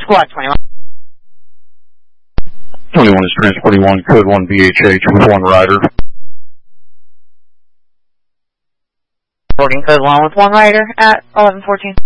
Squad 21. 21 is transporting 1, code 1 BHH with 1 rider. Boarding code 1 with 1 rider at 1114.